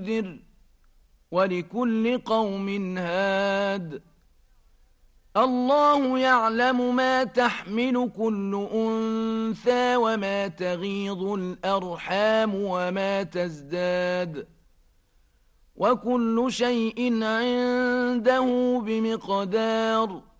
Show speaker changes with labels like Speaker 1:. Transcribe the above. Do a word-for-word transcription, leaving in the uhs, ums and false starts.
Speaker 1: منذر ولكل قوم هاد الله يعلم ما تحمل كل أنثى وما تغيض الأرحام وما تزداد وكل شيء عنده بمقدار